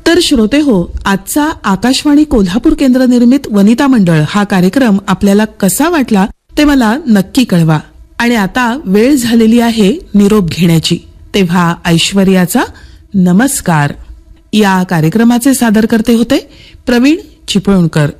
तर श्रोते हो, आजचा आकाशवाणी कोल्हापूर केंद्र निर्मित वनिता मंडळ हा कार्यक्रम आपल्याला कसा वाटला ते मला नक्की कळवा. आणि आता वेळ झालेली आहे निरोप घेण्याची. तेव्हा ऐश्वर्याचा नमस्कार. या कार्यक्रमाचे सादरकर्ते होते प्रवीण चिपळूणकर.